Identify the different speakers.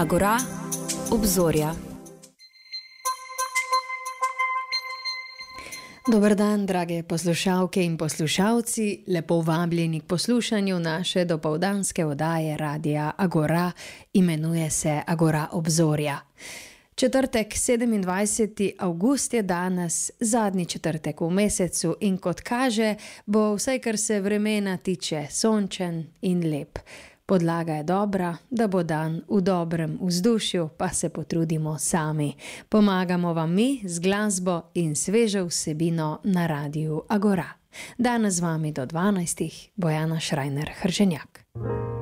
Speaker 1: Agora, obzorja. Dober dan, drage poslušalke in poslušalci, lepo vabljeni k poslušanju naše dopoldanske oddaje Radia Agora, imenuje se Agora obzorja. Četrtek, 27. avgust je danes, zadnji četrtek v mesecu in kot kaže, bo vsaj kar se vremena tiče sončen in lep. Podlaga je dobra, da bo dan v dobrem vzdušju, pa se potrudimo sami. Pomagamo vam mi z glasbo in svežo vsebino na Radiu Agora. Danes z vami do 12. Bojana Šrajner Hrženjak.